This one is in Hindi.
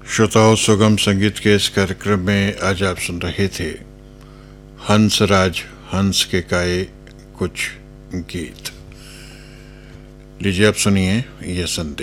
श्रोताओं, सुगम संगीत के इस कार्यक्रम में आज आप सुन रहे थे हंसराज हंस के गाए कुछ गीत। लीजिए आप सुनिए ये संदेश।